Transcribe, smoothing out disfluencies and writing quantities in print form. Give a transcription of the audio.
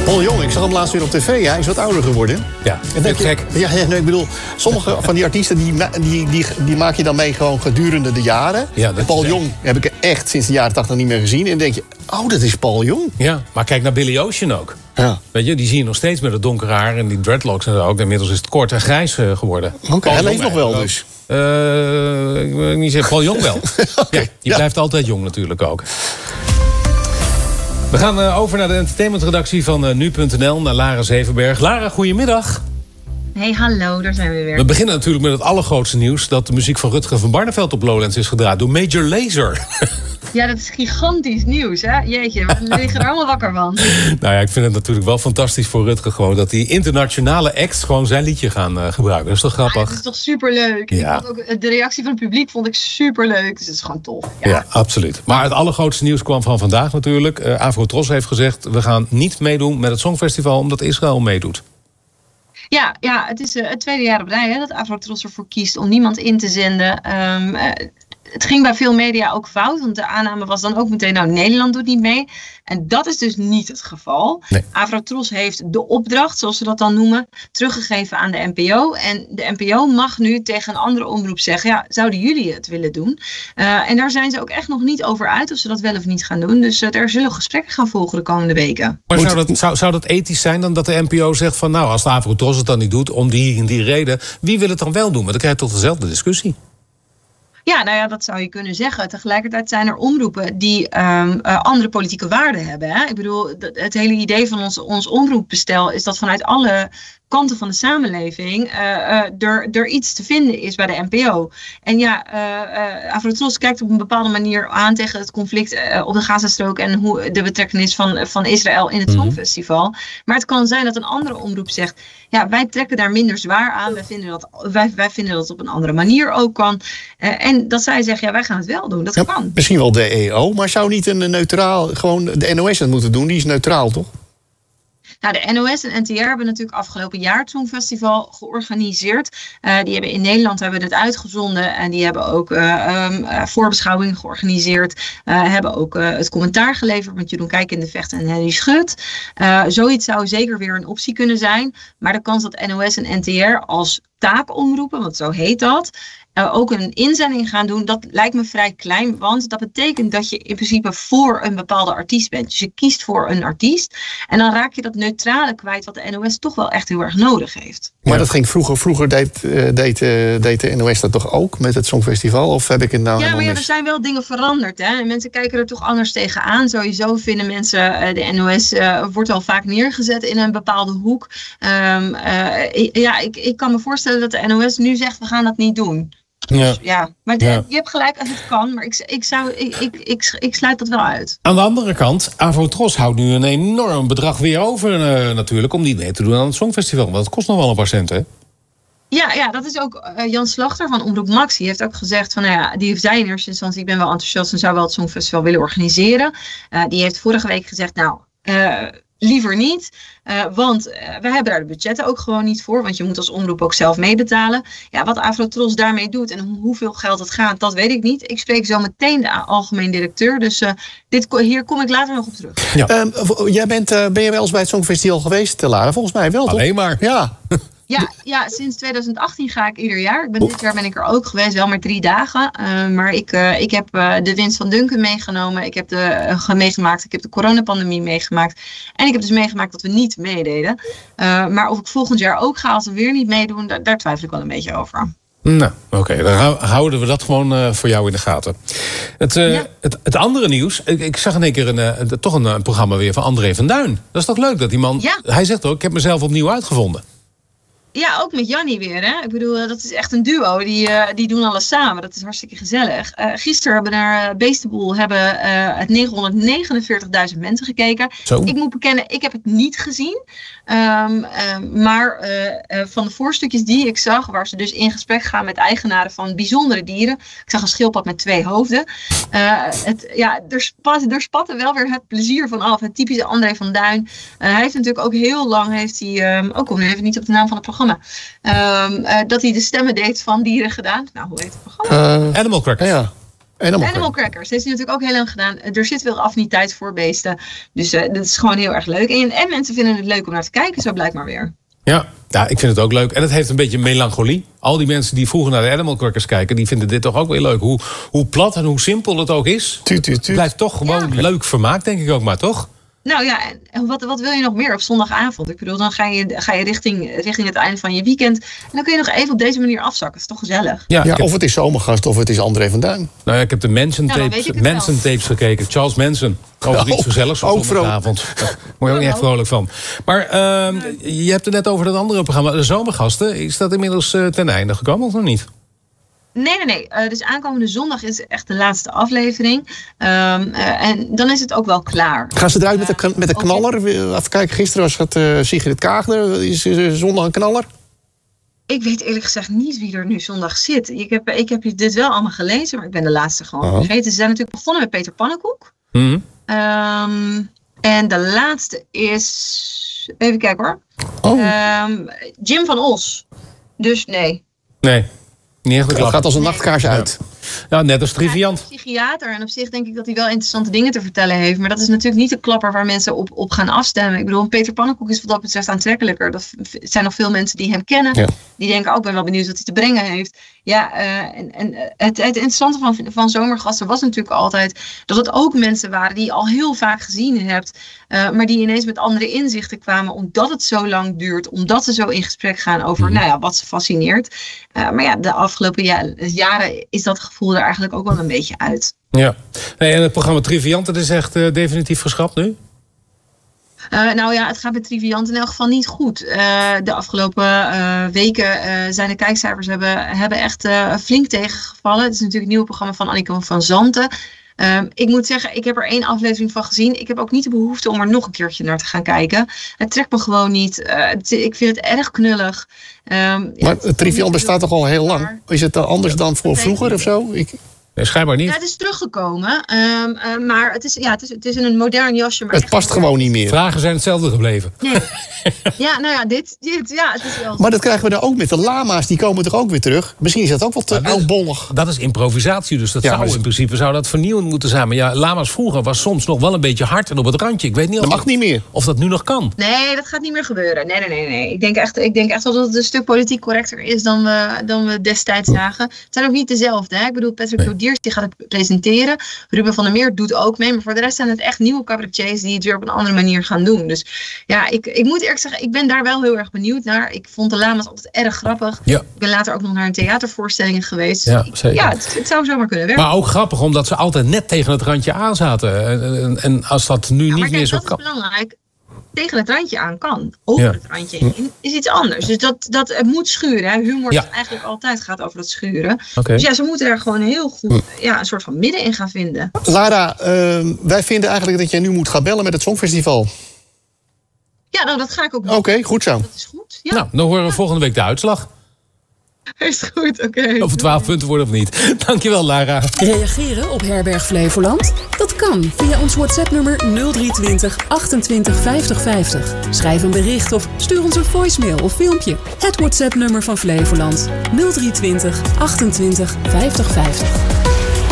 Paul Jong, ik zag hem laatst weer op tv. Hij is wat ouder geworden. Ja, dat is gek. Ja, nee, ik bedoel, sommige van die artiesten die maak je dan mee gewoon gedurende de jaren. Ja, Paul Jong heb ik echt sinds de jaren 80 niet meer gezien. En dan denk je, oh, dat is Paul Jong. Ja, maar kijk naar Billy Ocean ook. Ja. Weet je, die zie je nog steeds met het donkere haar en die dreadlocks en zo ook. Inmiddels is het kort en grijs geworden. Oké, hij leeft nog wel dus. Ik wil niet zeggen, Paul Jong wel. Okay, ja, die blijft altijd jong natuurlijk ook. We gaan over naar de entertainmentredactie van nu.nl, naar Lara Zevenberg. Lara, goedemiddag. Hey, hallo, daar zijn we weer. We beginnen natuurlijk met het allergrootste nieuws, dat de muziek van Rutger van Barneveld op Lowlands is gedraaid door Major Lazer. Ja, dat is gigantisch nieuws, hè? Jeetje, we liggen er allemaal wakker van. Nou ja, ik vind het natuurlijk wel fantastisch voor Rutger gewoon dat die internationale acts gewoon zijn liedje gaan gebruiken. Dat is toch grappig? Ja, dat is toch superleuk. Ja. Ik vond ook, de reactie van het publiek vond ik superleuk. Dus het is gewoon tof. Ja, absoluut. Maar het allergrootste nieuws kwam van vandaag natuurlijk. Afro-Tros heeft gezegd, we gaan niet meedoen met het Songfestival omdat Israël meedoet. Ja, het is het tweede jaar op rij hè, dat Afro-Tros ervoor kiest om niemand in te zenden. Het ging bij veel media ook fout, want de aanname was dan ook meteen, nou, Nederland doet niet mee. En dat is dus niet het geval. Nee. Afro-Tros heeft de opdracht, zoals ze dat dan noemen, teruggegeven aan de NPO. En de NPO mag nu tegen een andere omroep zeggen, ja, zouden jullie het willen doen? En daar zijn ze ook echt nog niet over uit of ze dat wel of niet gaan doen. Dus er zullen gesprekken gaan volgen de komende weken. Maar zou dat ethisch zijn dan dat de NPO zegt van, nou, als de Afro-Tros het dan niet doet, om die en die reden, wie wil het dan wel doen? Maar dan krijg je toch dezelfde discussie. Ja, nou ja, dat zou je kunnen zeggen. Tegelijkertijd zijn er omroepen die andere politieke waarden hebben. Hè? Ik bedoel, het hele idee van ons omroepbestel is dat vanuit alle kanten van de samenleving er iets te vinden is bij de NPO. En ja, Afro-Tros kijkt op een bepaalde manier aan tegen het conflict op de Gazastrook en hoe de betrokkenis van Israël in het Songfestival. Maar het kan zijn dat een andere omroep zegt, ja, wij trekken daar minder zwaar aan. Wij vinden dat het op een andere manier ook kan. En dat zij zeggen, ja, wij gaan het wel doen. Dat kan. Misschien wel de EO, maar zou niet een neutraal, gewoon de NOS het moeten doen? Die is neutraal, toch? Nou, de NOS en NTR hebben natuurlijk afgelopen jaar het Songfestival georganiseerd. Die hebben in Nederland het uitgezonden en die hebben ook voorbeschouwingen georganiseerd. Hebben ook het commentaar geleverd met Jeroen Kijk in de Vecht en Henry Schut. Zoiets zou zeker weer een optie kunnen zijn. Maar de kans dat NOS en NTR als taakomroepen, want zo heet dat, ook een inzending gaan doen, dat lijkt me vrij klein. Want dat betekent dat je in principe voor een bepaalde artiest bent. Dus je kiest voor een artiest. En dan raak je dat neutrale kwijt wat de NOS toch wel echt heel erg nodig heeft. Maar dat ging vroeger deed de NOS dat toch ook met het Songfestival? Of heb ik het nou helemaal mis? Er zijn wel dingen veranderd. Hè? En mensen kijken er toch anders tegenaan. Sowieso vinden mensen, de NOS wordt al vaak neergezet in een bepaalde hoek. Ik kan me voorstellen dat de NOS nu zegt, we gaan dat niet doen. Dus, maar je hebt gelijk als het kan, maar ik sluit dat wel uit. Aan de andere kant, Afro-Tros houdt nu een enorm bedrag weer over natuurlijk om niet mee te doen aan het Songfestival. Want het kost nog wel een paar cent, hè? Ja, dat is ook Jan Slachter van Omroep Max. Die heeft ook gezegd van, die zei in eerste instantie, ik ben wel enthousiast en zou wel het Songfestival willen organiseren. Die heeft vorige week gezegd, liever niet, want we hebben daar de budgetten ook gewoon niet voor. Want je moet als omroep ook zelf meebetalen. Ja, wat Afro-Tros daarmee doet en hoeveel geld het gaat, dat weet ik niet. Ik spreek zo meteen de algemeen directeur. Dus hier kom ik later nog op terug. Ja. Ben je wel eens bij het Songfestival geweest, Lara? Volgens mij wel, toch? Alleen maar. Ja. Ja, sinds 2018 ga ik ieder jaar. Dit jaar ben ik er ook geweest, wel maar 3 dagen. Maar ik heb de winst van Duncan meegenomen. Ik heb ik heb de coronapandemie meegemaakt. En ik heb dus meegemaakt dat we niet meededen. Maar of ik volgend jaar ook ga als we weer niet meedoen, daar twijfel ik wel een beetje over. Nou, oké, dan houden we dat gewoon voor jou in de gaten. Het andere nieuws, ik zag in één keer toch een programma weer van André van Duin. Dat is toch leuk dat die man, hij zegt ook, ik heb mezelf opnieuw uitgevonden. Ja, ook met Jannie weer. Hè? Ik bedoel, dat is echt een duo. Die doen alles samen. Dat is hartstikke gezellig. Gisteren hebben naar Beestenboel het 949.000 mensen gekeken. Zo. Ik moet bekennen, ik heb het niet gezien. Maar van de voorstukjes die ik zag, waar ze dus in gesprek gaan met eigenaren van bijzondere dieren. Ik zag een schildpad met 2 hoofden. Er spatte wel weer het plezier van af. Het typische André van Duin. Hij heeft natuurlijk ook heel lang, ook kom even niet op de naam van het programma. Dat hij de stemmen deed van dieren gedaan. Nou, hoe heet het programma? Animal Crackers. Ja. Animal Crackers. Dat heeft hij natuurlijk ook heel lang gedaan. Er zit veel affiniteit voor beesten. Dus dat is gewoon heel erg leuk. En mensen vinden het leuk om naar te kijken, zo blijkt maar weer. Ja, ik vind het ook leuk. En het heeft een beetje melancholie. Al die mensen die vroeger naar de Animal Crackers kijken, die vinden dit toch ook weer leuk. Hoe plat en hoe simpel het ook is. Het blijft toch gewoon leuk vermaak, denk ik ook maar, toch? Nou ja, en wat wil je nog meer op zondagavond? Ik bedoel, dan ga je richting het einde van je weekend. En dan kun je nog even op deze manier afzakken. Dat is toch gezellig? Ja, of het is Zomergast of het is André van Duin. Nou ja, ik heb de Manson-tapes gekeken. Charles Manson. Over iets gezelligs op zondagavond. Daar word je ook niet echt vrolijk van. Maar je hebt het net over dat andere programma, de Zomergasten. Is dat inmiddels ten einde gekomen of nog niet? Nee. Dus aankomende zondag is echt de laatste aflevering. En dan is het ook wel klaar. Gaan ze eruit met de knaller? Even kijken, gisteren was het Sigrid Kaagner. Is zondag een knaller? Ik weet eerlijk gezegd niet wie er nu zondag zit. Ik heb dit wel allemaal gelezen, maar ik ben de laatste gewoon vergeten. Ze zijn natuurlijk begonnen met Peter Pannenkoek. En de laatste is... Even kijken hoor. Jim van Os. Dus nee. Het gaat als een nachtkaars uit. Ja, net als Triviant. Hij is psychiater en op zich denk ik dat hij wel interessante dingen te vertellen heeft. Maar dat is natuurlijk niet de klapper waar mensen op gaan afstemmen. Ik bedoel, Peter Pannenkoek is wat dat betreft aantrekkelijker. Er zijn nog veel mensen die hem kennen. Ja. Die denken, ik ben wel benieuwd wat hij te brengen heeft. Ja, en het interessante van Zomergasten was natuurlijk altijd dat het ook mensen waren die je al heel vaak gezien hebt. Maar die ineens met andere inzichten kwamen omdat het zo lang duurt. Omdat ze zo in gesprek gaan over wat ze fascineert. Maar ja, de afgelopen jaren is dat gevoel er eigenlijk ook wel een beetje uit. Ja, en het programma Triviant, dat is echt definitief geschrapt nu? Het gaat met Triviant in elk geval niet goed. De afgelopen weken zijn de kijkcijfers hebben echt flink tegengevallen. Het is natuurlijk het nieuwe programma van Anneke van Zanten. Ik moet zeggen, ik heb er 1 aflevering van gezien. Ik heb ook niet de behoefte om er nog een keertje naar te gaan kijken. Het trekt me gewoon niet. Ik vind het erg knullig. Maar Triviant bestaat toch al heel lang? Is het anders dan voor vroeger of zo? Nee, schijnbaar niet. Ja, het is teruggekomen. Maar het is in een modern jasje. Maar het past gewoon niet meer. Vragen zijn hetzelfde gebleven. Nee. Het is wel. Maar dat krijgen we dan ook met de lama's. Die komen toch ook weer terug? Misschien is dat ook wel te oudbollig. Dat is improvisatie. Dus in principe zou dat vernieuwend moeten zijn. Maar ja, lama's vroeger was soms nog wel een beetje hard en op het randje. Ik weet niet dat mag niet meer. Of dat nu nog kan. Nee, dat gaat niet meer gebeuren. Nee. Ik denk echt wel dat het een stuk politiek correcter is dan we destijds zagen. Het zijn ook niet dezelfde. Hè? Ik bedoel, Patrick Lodiers die gaat het presenteren. Ruben van der Meer doet ook mee. Maar voor de rest zijn het echt nieuwe cabaretiers die het weer op een andere manier gaan doen. Dus ja, ik moet eerlijk zeggen, ik ben daar wel heel erg benieuwd naar. Ik vond de lama's altijd erg grappig. Ja. Ik ben later ook nog naar een theatervoorstelling geweest. Ja, zeker. Ja, het zou zomaar kunnen werken. Maar ook grappig, omdat ze altijd net tegen het randje aan zaten. En als dat nu niet meer zo kan. Dat is belangrijk. Tegen het randje aan kan. Over het randje heen is iets anders. Dus dat het moet schuren. Hè. Humor is eigenlijk altijd gaat over dat schuren. Okay. Dus ja, ze moeten er gewoon heel goed een soort van midden in gaan vinden. Lara, wij vinden eigenlijk dat jij nu moet gaan bellen met het Songfestival. Ja, nou dat ga ik ook doen. Oké, goed zo. Dat is goed. Ja. Nou, dan horen we volgende week de uitslag. Is goed, oké. Of het 12 punten worden of niet. Dankjewel, Lara. Reageren op Herberg Flevoland? Dat kan via ons WhatsApp-nummer 023 28 50 50. Schrijf een bericht of stuur ons een voicemail of filmpje. Het WhatsApp-nummer van Flevoland 023 28 50 50.